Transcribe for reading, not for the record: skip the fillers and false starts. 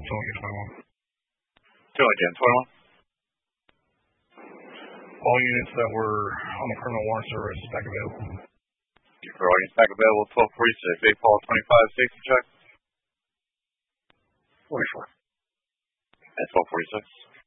All units that were on the criminal warrant service back available. For all units back available, 1246. 8 Paul 25, safety check. 44. At 1246.